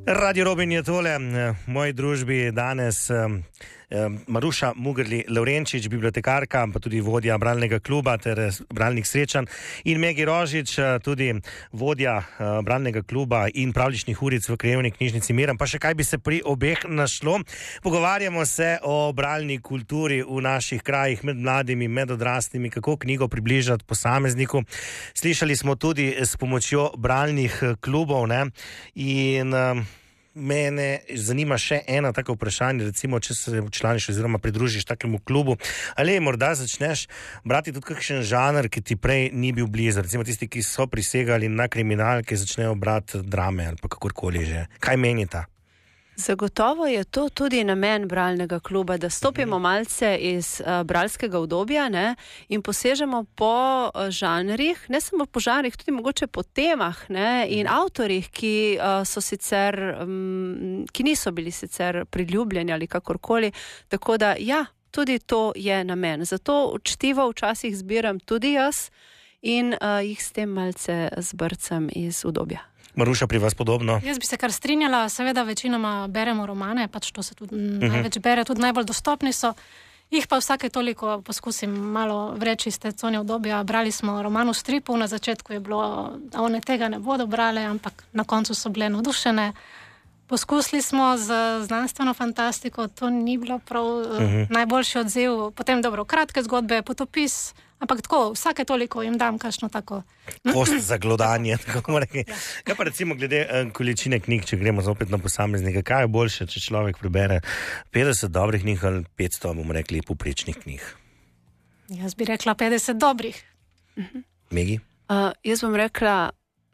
Radio Robin je tole, v moji družbi danes Maruša Mugerli-Lavrenčič, bibliotekarka, pa tudi vodja bralnega kluba ter bralnih srečanj, in Megi Rožič, tudi vodja bralnega kluba in pravljičnih uric v Krajevni knjižnici Miren. Pa še kaj bi se pri obeh našlo. Pogovarjamo se o bralni kulturi v naših krajih, med mladimi, med odraslimi, kako knjigo približati posamezniku. Slišali smo tudi s pomočjo bralnih klubov, ne? In mene zanima še eno tako vprašanje, recimo, če se včlaniš oziroma pridružiš takemu klubu, ali morda začneš brati tudi kakšen žanr, ki ti prej ni bil blizu, recimo tisti, ki so prisegali na kriminal, ki začnejo brati drame ali pa kakorkoli že. Kaj menita? Zagotovo je to tudi namen bralnega kluba, da stopimo malce iz bralskega obdobja, ne, in posežemo po žanrih, ne samo po žanrih, tudi mogoče po temah, ne, in avtorjih, ki so sicer, ki niso bili sicer priljubljeni ali kakorkoli. Tako da, ja, tudi to je namen. Zato učtivo včasih zbiram tudi jaz in jih s tem malce zbrcam iz obdobja. Maruša, pri vas podobno? Jaz bi se kar strinjala, seveda večinoma beremo romane, pač to se tudi največ bere, tudi najbolj dostopni so. Jih pa vsake toliko poskusim malo vreči iz te cone obdobja. Brali smo roman v stripu, na začetku je bilo, da one tega ne bodo brale, ampak na koncu so bile navdušene. Poskusili smo z znanstveno fantastiko, to ni bilo prav najboljši odziv. Potem dobro, kratke zgodbe, potopis, ampak tako, vsake toliko jim dam kakšno tako. Kost za glodanje, tako bomo rekli. Kaj pa recimo glede količine knjig, če gremo zopet na posameznika, kaj je boljše, če človek prebere 50 dobrih knjig ali 500, bomo rekli, povprečnih knjig? Jaz bi rekla 50 dobrih. Megi? Jaz bom rekla,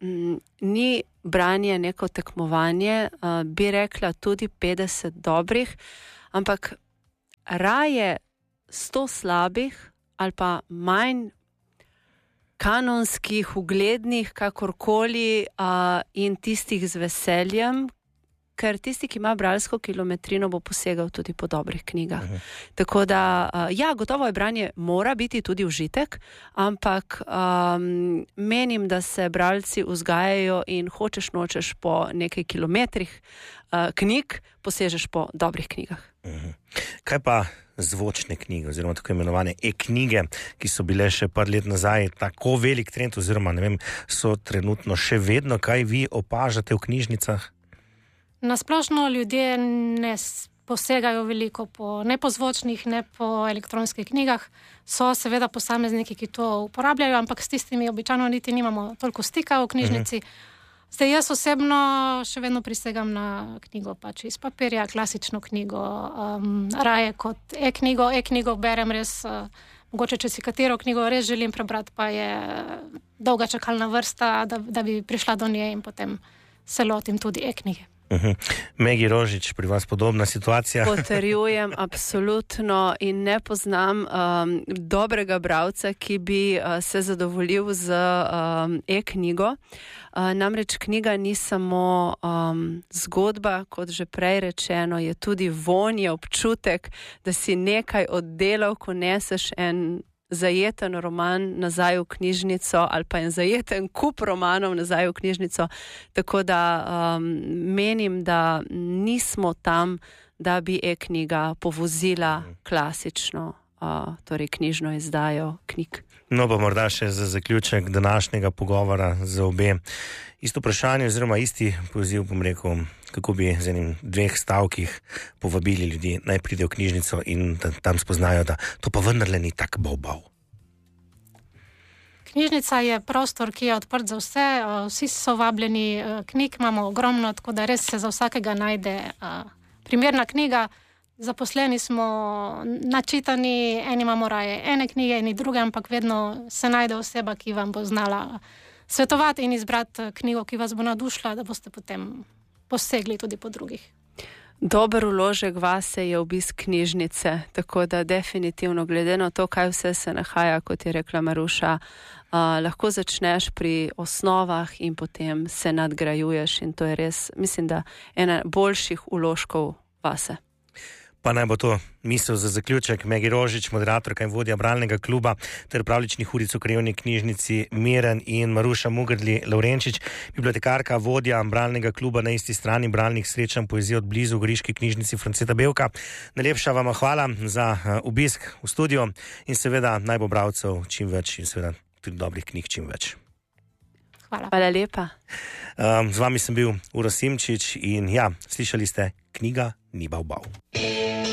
ni branje neko tekmovanje, bi rekla tudi 50 dobrih, ampak raje 100 slabih ali pa manj kanonskih, uglednih, kakorkoli, in tistih z veseljem, ker tisti, ki ima bralsko kilometrino, bo posegal tudi po dobrih knjigah. Tako da, ja, gotovo je branje mora biti tudi užitek, ampak menim, da se bralci vzgajajo in hočeš nočeš po nekaj kilometrih knjig, posežeš po dobrih knjigah. Kaj pa zvočne knjige oziroma tako imenovane e-knjige, ki so bile še par let nazaj tako velik trend oziroma, ne vem, so trenutno še vedno, kaj vi opažate v knjižnicah? Nasplošno ljudje ne posegajo veliko ne po zvočnih, ne po elektronskih knjigah. So seveda posamezniki, ki to uporabljajo, ampak s tistimi običajno niti nimamo toliko stika v knjižnici. Zdaj, jaz osebno še vedno prisegam na knjigo pač iz papirja, klasično knjigo, raje kot e-knjigo. E-knjigo berem res, mogoče če si katero knjigo res želim prebrati, pa je dolga čakalna vrsta, da bi prišla do nje in potem se lotim tudi e-knjige. Megi Rožič, pri vas podobna situacija? Potrjujem, absolutno, in ne poznam dobrega bralca, ki bi se zadovoljil z e-knjigo. Namreč knjiga ni samo zgodba, kot že prej rečeno, je tudi vonj, je občutek, da si nekaj oddelal, ko neseš en zajeten roman nazaj v knjižnico ali pa en zajeten kup romanov nazaj v knjižnico. Tako da menim, da nismo tam, da bi e-knjiga povozila klasično, torej knjižno izdajo knjig. No, pa morda še za zaključek današnjega pogovora za obe. Isto vprašanje oziroma isti poziv, bom rekel, kako bi z enim 2 stavkih povabili ljudi, naj pridejo v knjižnico in da tam spoznajo, da to pa vendarle ni tak bov. Knjižnica je prostor, ki je odprt za vse, vsi so vabljeni, knjig imamo ogromno, tako da res se za vsakega najde primerna knjiga. Zaposleni smo načitani, eni imamo raje ene knjige, eni druge, ampak vedno se najde oseba, ki vam bo znala svetovati in izbrati knjigo, ki vas bo navdušila, da boste potem posegli tudi po drugih. Dober vložek vase je obisk knjižnice, tako da definitivno glede na to, kaj vse se nahaja, kot je rekla Maruša, lahko začneš pri osnovah in potem se nadgrajuješ in to je res, mislim, da ena boljših vložkov vase. Pa naj bo to misel za zaključek. Megi Rožič, moderatorka in vodja bralnega kluba ter pravličnih uric v Krajevni knjižnici Miren in Maruša Mugrli Lavrenčič, bibliotekarka, vodja bralnega kluba na isti strani bralnih srečanj poezije od blizu v Goriški knjižnici Franceta Bevka. Najlepša vam hvala za obisk v studio in seveda naj bo bralcev čim več in seveda tudi dobrih knjig čim več. Hvala lepa. Z vami sem bil Uroš Simčič in ja, slišali ste Knjiga ni bav bav.